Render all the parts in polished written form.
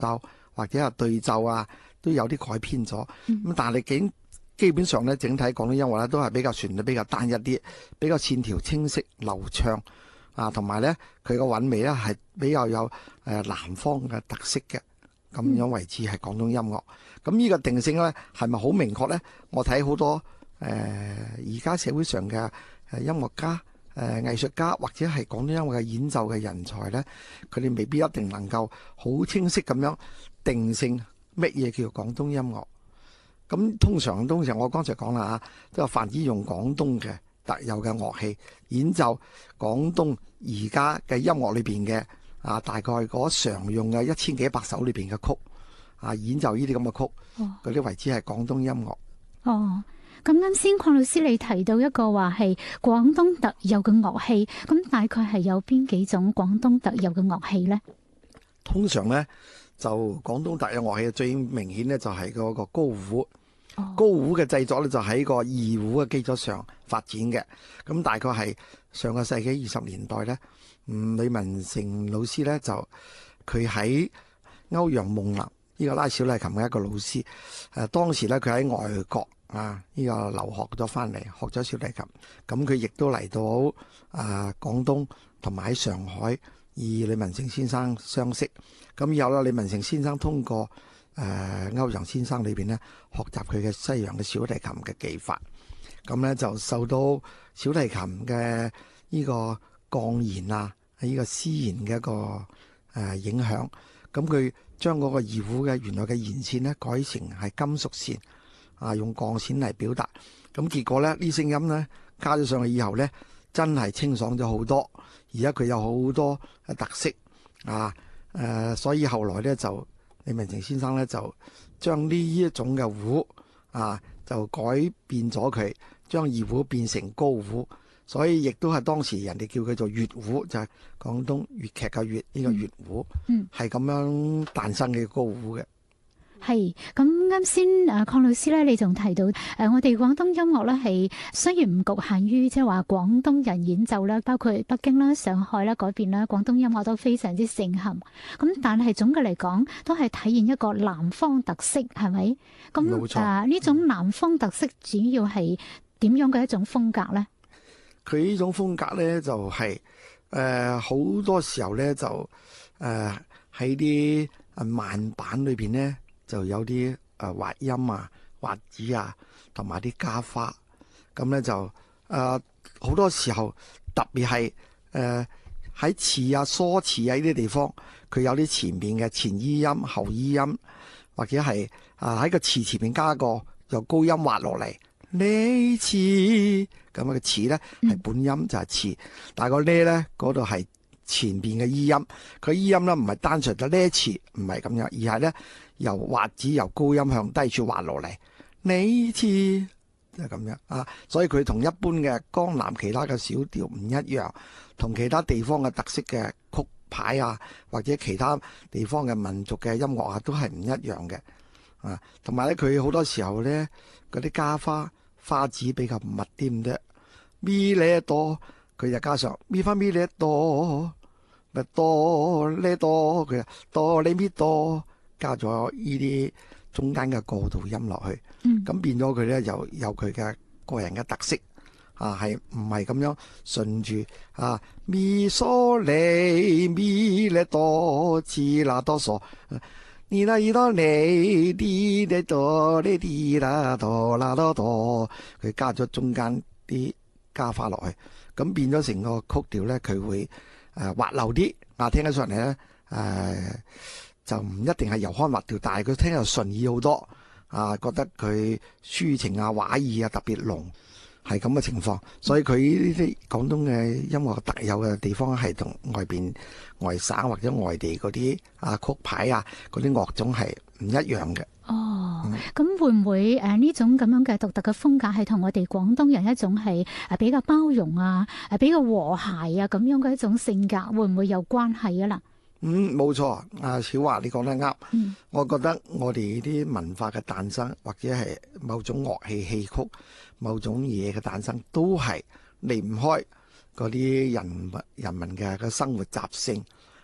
奏或者係對奏啊，都有啲改編咗。咁但係基本上咧，整體廣東音樂咧都係比較旋律比較單一啲，比較線條清晰流暢啊，同埋咧佢個韻味咧係比較有南方嘅特色嘅，咁樣為之係廣東音樂。咁呢個定性咧係咪好明確咧？我睇好多而家社會上嘅音樂家、藝術家或者係廣東音樂嘅演奏嘅人才咧，佢哋未必一定能夠好清晰咁樣定性乜嘢叫廣東音樂。咁通常我剛才講啦嚇，都係泛指用廣東嘅特有嘅樂器演奏廣東而家嘅音樂裏邊嘅大概嗰常用嘅1000幾百首裏邊嘅曲演奏呢啲咁嘅曲，嗰啲為之係廣東音樂。 哦，咁啱先鄺老師你提到一個話係廣東特有嘅樂器，咁大概係有邊幾種廣東特有嘅樂器呢？ 通常呢，就廣東特有樂器最明顯呢，就係嗰個高胡。高胡嘅製作咧就喺個二胡嘅基礎上發展嘅，咁大概係上個世紀20年代咧，呂文成老師咧就佢喺歐陽夢麟呢個拉小提琴嘅一個老師，當時咧佢喺外國呢個留學咗翻嚟，學咗小提琴，咁佢亦都嚟到廣東同埋喺上海，與呂文成先生相識，咁以後咧呂文成先生通過歐陽先生裏邊咧學習佢嘅西洋嘅小提琴嘅技法，咁咧就受到小提琴嘅呢個鋼弦呢個絲弦嘅一個影響，咁佢將嗰個二胡嘅原來嘅弦線咧改成係金屬線用鋼線嚟表達，咁結果咧呢聲音咧加咗上去以後咧真係清爽咗好多，而家佢有好多特色所以後來咧就呂文成先生咧就將呢一種嘅胡就改變咗佢，將二胡變成高胡，所以亦都係當時人哋叫佢做粵胡，就係廣東粵劇嘅粵呢個粵胡，係咁樣誕生嘅高胡嘅。 係咁啱先鄺老師咧，你仲提到我哋廣東音樂咧係雖然唔局限於即係話廣東人演奏啦，包括北京啦、上海啦嗰邊啦，廣東音樂都非常之盛行。咁但係總嘅嚟講，都係體現一個南方特色，係咪？咁冇錯。 呢種南方特色主要係點樣嘅一種風格咧？ 佢呢種風格咧就係好多時候咧就喺啲慢板裏邊咧。就有啲滑音滑子同埋啲加花，咁咧就好多時候特別係喺詞疏詞呢啲地方，佢有啲前面嘅前衣音後衣音，或者係喺個詞前面加個由高音滑落嚟呢詞，咁嘅詞咧係本音就係詞，但係個呢咧嗰度係前邊嘅衣音，佢衣音咧唔係單純嘅呢詞，唔係咁樣，而係咧由滑子由高音向低處滑落嚟，呢次就係咁樣所以佢同一般嘅江南其他嘅小調唔一樣，同其他地方嘅特色嘅曲牌或者其他地方嘅民族嘅音樂都係唔一樣嘅同埋咧佢好多時候咧嗰啲加花子比較密啲咁啫，咪呢多佢就加上咪翻咪呢多，咪多呢多佢多呢咪多。加咗呢啲中間嘅過渡音落去，咁變咗佢咧又有佢嘅個人嘅特色係唔係咁樣順住咪嗦你咪咧多次啦多嗦，你啦依多你啲咧多呢啲啦多啦多多，佢加咗中間啲加花落去，咁變咗成個曲調咧，佢會滑溜啲聽得上嚟咧就唔一定係柔腔滑調，但係佢聽又順耳好多覺得佢抒情畫意特別濃，係咁嘅情況。所以佢呢啲廣東嘅音樂特有嘅地方係同外省或者外地嗰啲曲牌嗰啲樂種係唔一樣嘅。 咁會唔會呢種咁樣嘅獨特嘅風格係同我哋廣東人一種係比較包容比較和諧咁樣嘅一種性格，會唔會有關係啊？ 冇錯，小華你講得啱。我覺得我哋啲文化嘅誕生，或者係某種樂器戲曲、某種嘢嘅誕生，都係離唔開嗰啲人民嘅生活習性，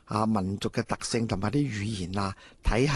民族嘅特性同埋啲語言啊體系